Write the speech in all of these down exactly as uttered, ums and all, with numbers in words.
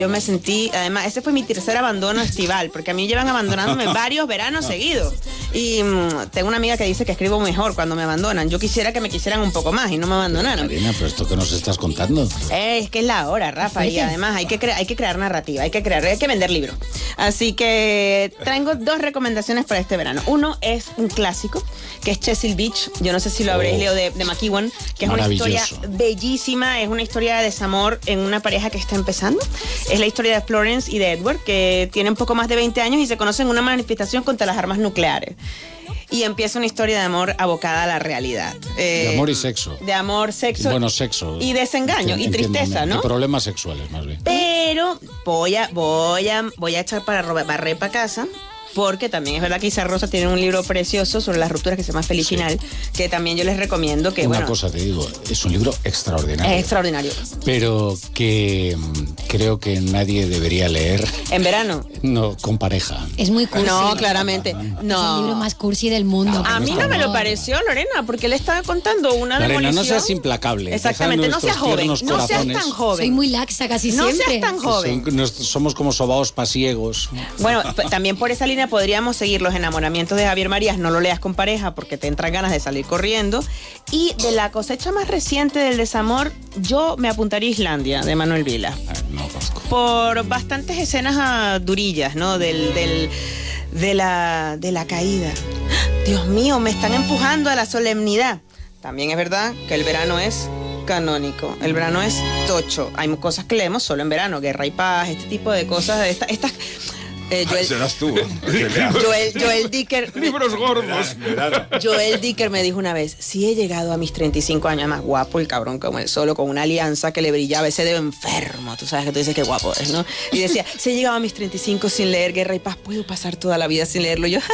Yo me sentí, además, ese fue mi tercer abandono estival, porque a mí llevan abandonándome varios veranos seguidos. Y mmm, tengo una amiga que dice que escribo mejor cuando me abandonan. Yo quisiera que me quisieran un poco más y no me abandonaran. Marina, pero esto que nos estás contando. Eh, es que es la hora, Rafa, y además hay que, cre- hay que crear narrativa, hay que crear, hay que vender libros. Así que traigo dos recomendaciones para este verano. Uno es un clásico, que es Chesil Beach. Yo no sé si lo habréis Oh. leído de, de McEwan, que es una historia bellísima, es una historia de desamor en una pareja que está empezando. Es la historia de Florence y de Edward, que tienen poco más de veinte años y se conocen en una manifestación contra las armas nucleares. Y empieza una historia de amor abocada a la realidad. Eh, de amor y sexo. De amor, sexo. Bueno, sexo. Y desengaño, Entiendo, y tristeza, ¿no? Y problemas sexuales, más bien. Pero voy a, voy a, voy a echar para barrer para casa. Porque también es verdad que Isa Rosa tiene un libro precioso sobre las rupturas que se llama Feliz sí. Final, que también yo les recomiendo que, Una bueno, cosa te digo, es un libro extraordinario. Es extraordinario. Pero que creo que nadie debería leer. ¿En verano? No, con pareja. Es muy cursi. No, claramente. No. Es el libro más cursi del mundo. A mí no me lo pareció, Lorena, porque él estaba contando una Lorena, demolición. no seas implacable. Exactamente, no seas joven. No seas tan joven. Soy muy laxa casi no siempre. No seas tan joven. Son, somos como sobaos pasiegos. Bueno, también por esa línea podríamos seguir Los enamoramientos de Javier Marías. No lo leas con pareja porque te entran ganas de salir corriendo. Y de la cosecha más reciente del desamor, yo me apuntaría a Islandia, de Manuel Vila. Ah, no conozco. Por bastantes escenas uh, durillas, ¿no? Del, del, de, la, de la caída. Dios mío, me están empujando a la solemnidad. También es verdad que el verano es canónico. El verano es tocho. Hay cosas que leemos solo en verano. Guerra y Paz, este tipo de cosas. Esta, estas... Eh, Joel, serás tú. Joel, Joel Dicker. Libros gordos. Joel Dicker me dijo una vez: si he llegado a mis treinta y cinco años, más guapo el cabrón como él solo, con una alianza que le brillaba ese dedo enfermo. Tú sabes que tú dices que guapo es, ¿no? Y decía: si he llegado a mis treinta y cinco sin leer Guerra y Paz, puedo pasar toda la vida sin leerlo. Yo.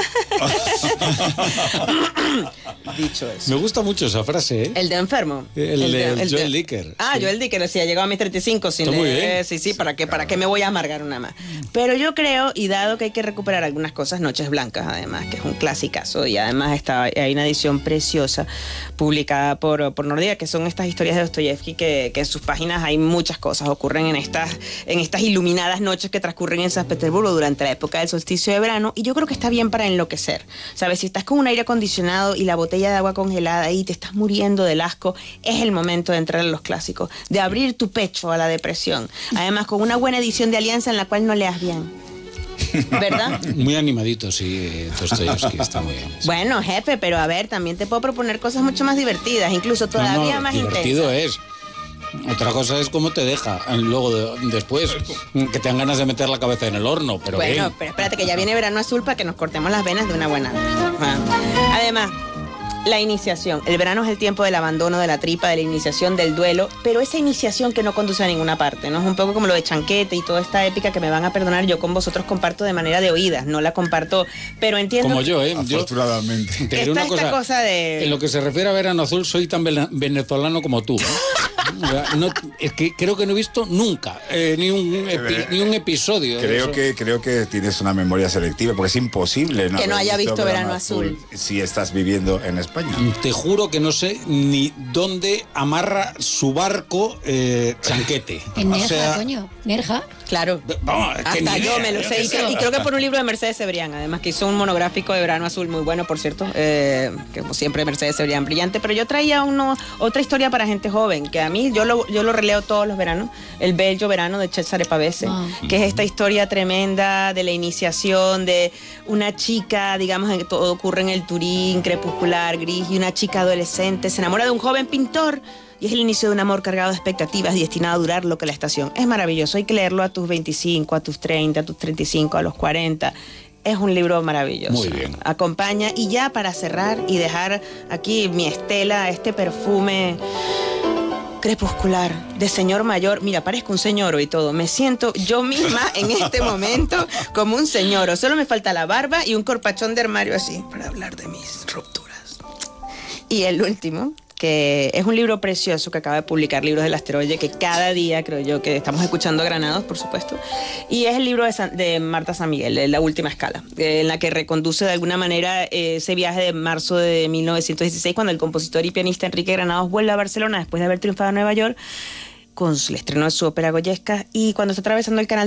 Dicho eso. Me gusta mucho esa frase, ¿eh? El de enfermo. El, el de el Joel de, Dicker. Ah, sí. Joel Dicker decía: llegado a mis treinta y cinco sin Está leer. Sí, sí, ¿para qué, ¿para qué me voy a amargar una más? Pero yo creo, y dado que hay que recuperar algunas cosas, Noches Blancas, además, que es un clasicazo, y además está, hay una edición preciosa publicada por, por Nordea, que son estas historias de Dostoyevsky, que, que en sus páginas hay muchas cosas, ocurren en estas, en estas iluminadas noches que transcurren en San Petersburgo durante la época del solsticio de verano, y yo creo que está bien para enloquecer, ¿sabes? Si estás con un aire acondicionado y la botella de agua congelada y te estás muriendo del asco, es el momento de entrar en los clásicos, de abrir tu pecho a la depresión, además con una buena edición de Alianza en la cual no leas bien. ¿Verdad? Muy animadito, sí, Dostoyevsky está muy bien. Sí. Bueno, jefe, pero a ver, también te puedo proponer cosas mucho más divertidas, incluso todavía no, no, más divertido intensas. es. Otra cosa es cómo te deja luego de, después, que te dan ganas de meter la cabeza en el horno, pero bueno, bien. pero espérate que ya viene verano azul para que nos cortemos las venas de una buena vez. Además, la iniciación. El verano es el tiempo del abandono, de la tripa, de la iniciación, del duelo, pero esa iniciación que no conduce a ninguna parte, ¿no? Es un poco como lo de Chanquete y toda esta épica que me van a perdonar, yo con vosotros comparto de manera de oídas, no la comparto, pero entiendo... Como yo, ¿eh? Afortunadamente. Yo, te diré esta, una cosa, esta cosa de... En lo que se refiere a verano azul, soy tan venezolano como tú, ¿eh? No, es que creo que no he visto nunca eh, ni, un epi, ni un episodio. Creo que, creo que tienes una memoria selectiva, porque es imposible ¿no? que no haya visto, visto Verano Azul, azul si estás viviendo en España. Te juro que no sé ni dónde amarra su barco eh, Chanquete. En Nerja, o sea, coño. Nerja. Claro. Vamos, hasta yo me lo sé. Y, que, y creo que por un libro de Mercedes Cebrián, además, que hizo un monográfico de Verano Azul muy bueno, por cierto. Eh, que como siempre, Mercedes Cebrián brillante. Pero yo traía uno, otra historia para gente joven, que a mí, yo lo, yo lo releo todos los veranos. El Bello Verano de Cesare Pavese, wow. Que es esta historia tremenda de la iniciación de una chica, digamos, en que todo ocurre en el Turín crepuscular, gris, y una chica adolescente se enamora de un joven pintor. Y es el inicio de un amor cargado de expectativas y destinado a durar lo que la estación. Es maravilloso, hay que leerlo a tus veinticinco, a tus treinta, a tus treinta y cinco, a los cuarenta. Es un libro maravilloso. Muy bien. Acompaña, y ya para cerrar y dejar aquí mi estela, este perfume crepuscular de señor mayor. Mira, parezco un señoro y todo. Me siento yo misma en este momento como un señoro. Solo me falta la barba y un corpachón de armario así para hablar de mis rupturas. Y el último, que es un libro precioso que acaba de publicar Libros del Asteroide, que cada día creo yo que estamos escuchando a Granados, por supuesto, y es el libro de, San, de Marta San Miguel, de La Última Escala, eh, en la que reconduce de alguna manera eh, ese viaje de marzo de mil novecientos dieciséis, cuando el compositor y pianista Enrique Granados vuelve a Barcelona después de haber triunfado en Nueva York, con el estreno de su ópera Goyesca, y cuando está atravesando el canal